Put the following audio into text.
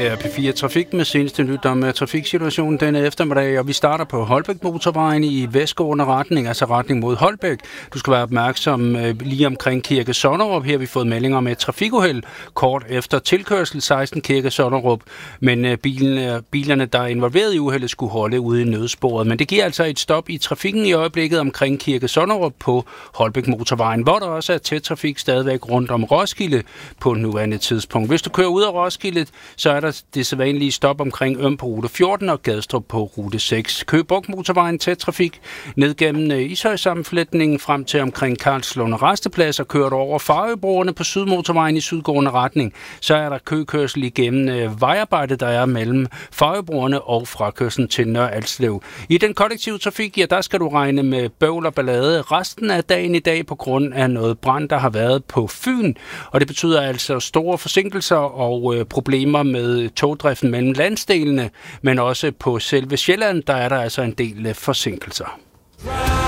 Her er P4 Trafik med seneste nyt om trafiksituationen denne eftermiddag, og vi starter på Holbæk Motorvejen i vestgående retning, altså retning mod Holbæk. Du skal være opmærksom lige omkring Kirke Sonnerup. Her har vi fået meldinger om et trafikuheld kort efter tilkørsel 16 Kirke Sonnerup, men bilerne, der er involveret i uheldet, skulle holde ude i nødsporet. Men det giver altså et stop i trafikken i øjeblikket omkring Kirke Sonnerup på Holbæk Motorvejen, hvor der også er tæt trafik stadigvæk rundt om Roskilde på nuværende tidspunkt. Hvis du kører ud af Roskilde, så er der det sædvanlige stop omkring Øm på rute 14 og Gadstrup på rute 6. Køge Bugt Motorvejen tæt trafik ned gennem Ishøj-sammenfletningen frem til omkring Karlslunde Rasteplads, og kører du over Farøbroerne på Sydmotorvejen i sydgående retning, så er der køkørsel igennem vejarbejdet, der er mellem Farøbroerne og frakørslen til Nørre Alslev. I den kollektive trafik, ja, der skal du regne med bøvl og ballade resten af dagen i dag på grund af noget brand, der har været på Fyn, og det betyder altså store forsinkelser og problemer med togdriften mellem landsdelene, men også på selve Sjælland, der er der altså en del forsinkelser.